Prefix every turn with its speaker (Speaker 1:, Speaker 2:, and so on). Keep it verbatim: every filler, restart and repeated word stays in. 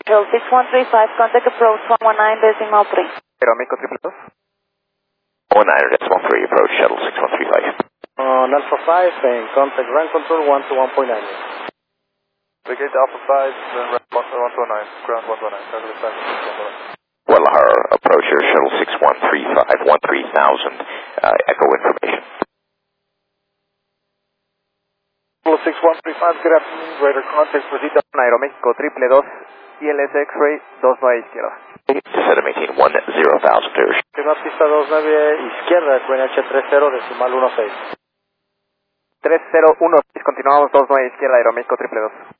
Speaker 1: six one three five, contact approach one one nine decimal three.
Speaker 2: Aeroméxico triple dos.
Speaker 3: one nine decimal three, approach shuttle six one three five.
Speaker 4: On Alpha five, and contact ground control one two one point nine.
Speaker 2: Brigade Alpha five, then one two one nine, ground one two one nine, circle is back to six one two nine.
Speaker 3: Guadalajara, approacher shuttle six one three five, one three thousand, uh, echo information.
Speaker 4: six one three five, good afternoon, radar contact, proceed to
Speaker 2: Aeroméxico triple dos, I L S X-ray dos nueve izquierda.
Speaker 3: Descend maintain one zero thousand, clear.
Speaker 4: Llega a pista dos nueve izquierda, Q N H tres cero decimal uno seis.
Speaker 2: tres cero uno seis, continuamos dos nueve izquierda, Aeroméxico triple dos.